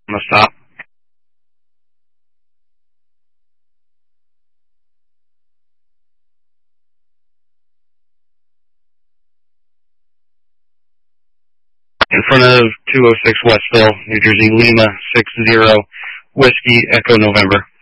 I'm going to stop. In front of 206 Westville, New Jersey, Lima 60 Whiskey Echo November.